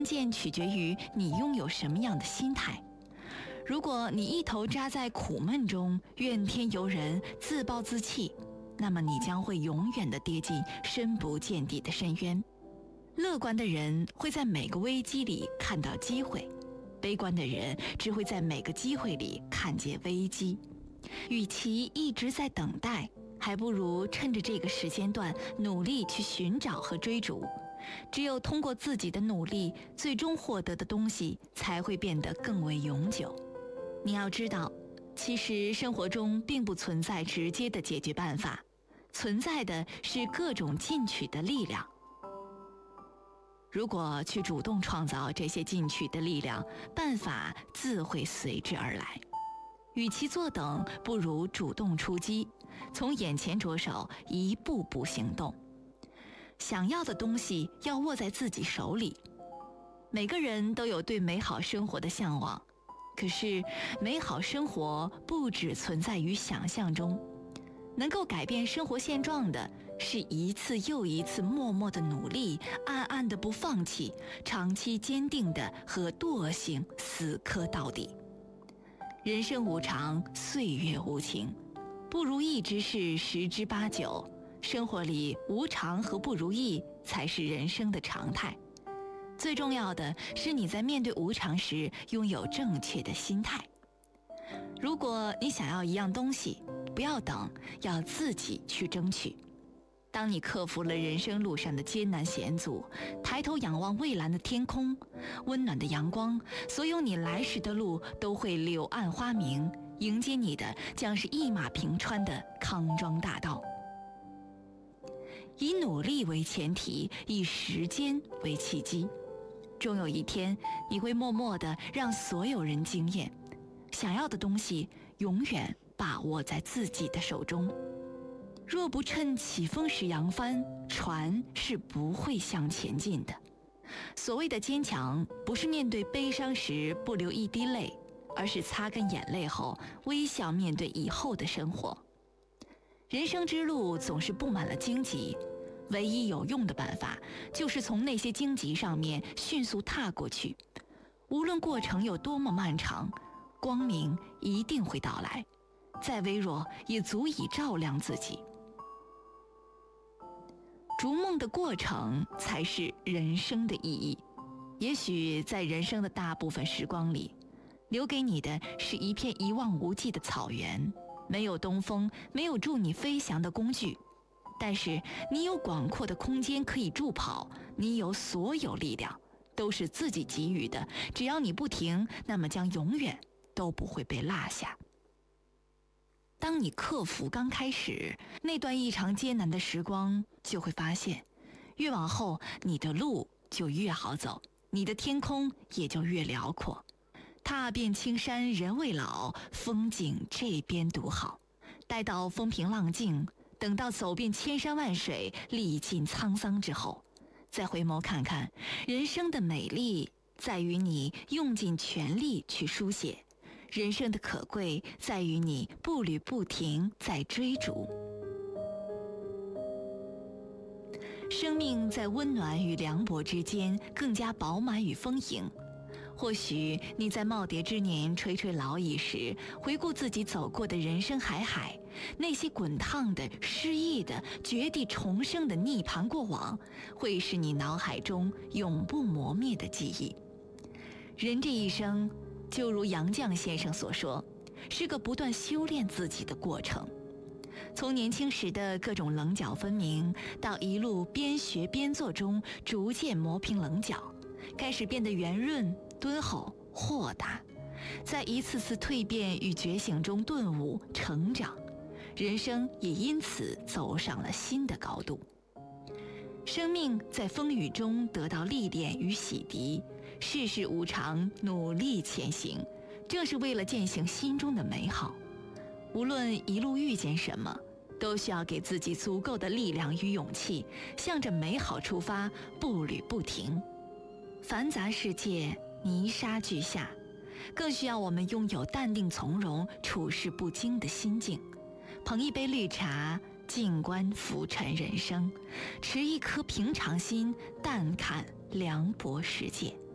键取决于你拥有什么样的心态。如果你一头扎在苦闷中，怨天尤人，自暴自弃，那么你将会永远地跌进深不见底的深渊。乐观的人会在每个危机里看到机会，悲观的人只会在每个机会里看见危机。与其一直在等待，还不如趁着这个时间段努力去寻找和追逐。只有通过自己的努力，最终获得的东西才会变得更为永久。你要知道，其实生活中并不存在直接的解决办法，存在的是各种进取的力量。如果去主动创造这些进取的力量，办法自会随之而来。与其坐等，不如主动出击，从眼前着手，一步步行动。想要的东西要握在自己手里。每个人都有对美好生活的向往，可是美好生活不只存在于想象中，能够改变生活现状的是一次又一次默默的努力，暗暗的不放弃，长期坚定的和惰性死磕到底。人生无常，岁月无情，不如意之事十之八九，生活里无常和不如意才是人生的常态。最重要的是你在面对无常时拥有正确的心态。如果你想要一样东西，不要等，要自己去争取。当你克服了人生路上的艰难险阻，抬头仰望蔚蓝的天空，温暖的阳光，所有你来时的路都会柳暗花明，迎接你的将是一马平川的康庄大道。以努力为前提，以时间为契机，终有一天你会默默地让所有人惊艳。想要的东西永远把握在自己的手中。若不趁起风时扬帆，船是不会向前进的。所谓的坚强，不是面对悲伤时不流一滴泪，而是擦干眼泪后微笑面对以后的生活。人生之路总是布满了荆棘，唯一有用的办法就是从那些荆棘上面迅速踏过去。无论过程有多么漫长，光明一定会到来，再微弱也足以照亮自己。逐梦的过程才是人生的意义。也许在人生的大部分时光里，留给你的是一片一望无际的草原，没有东风，没有助你飞翔的工具，但是你有广阔的空间可以助跑，你有所有力量都是自己给予的，只要你不停，那么将永远都不会被落下。当你克服刚开始那段异常艰难的时光，就会发现，越往后你的路就越好走，你的天空也就越辽阔。踏遍青山人未老，风景这边独好。待到风平浪静，等到走遍千山万水，历尽沧桑之后，再回眸看看，人生的美丽在于你用尽全力去书写，人生的可贵在于你步履不停在追逐。生命在温暖与凉薄之间更加饱满与丰盈。或许你在耄耋之年垂垂老矣时，回顾自己走过的人生海海，那些滚烫的、失意的、绝地重生的涅槃过往，会是你脑海中永不磨灭的记忆。人这一生，就如杨绛先生所说，是个不断修炼自己的过程。从年轻时的各种棱角分明，到一路边学边做中逐渐磨平棱角，开始变得圆润、敦厚、豁达，在一次次蜕变与觉醒中顿悟成长，人生也因此走上了新的高度。生命在风雨中得到历练与洗涤，世事无常，努力前行，正是为了践行心中的美好。无论一路遇见什么，都需要给自己足够的力量与勇气，向着美好出发，步履不停。繁杂世界，泥沙俱下，更需要我们拥有淡定从容、处事不惊的心境。捧一杯绿茶，静观浮沉人生，持一颗平常心，淡看凉薄世界。